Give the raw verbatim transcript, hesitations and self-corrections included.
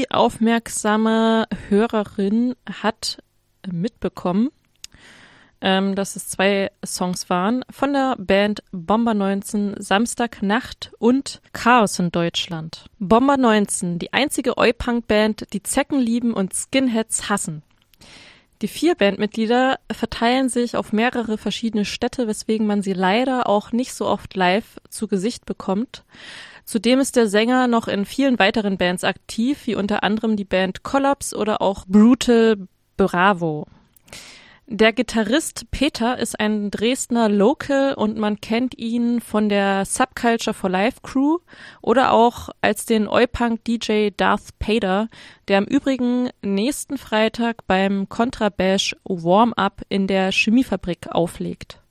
Die aufmerksame Hörerin hat mitbekommen, ähm, dass es zwei Songs waren von der Band Bomber neunzehn, Samstagnacht und Chaos in Deutschland. Bomber neunzehn, die einzige Oi-Punk-Band, die Zecken lieben und Skinheads hassen. Die vier Bandmitglieder verteilen sich auf mehrere verschiedene Städte, weswegen man sie leider auch nicht so oft live zu Gesicht bekommt. Zudem ist der Sänger noch in vielen weiteren Bands aktiv, wie unter anderem die Band Collapse oder auch Brutal Bravo. Der Gitarrist Peter ist ein Dresdner Local und man kennt ihn von der Subculture for Life Crew oder auch als den Oi-Punk-D J Darth Pader, der im Übrigen nächsten Freitag beim Contrabash Warm-Up in der Chemiefabrik auflegt.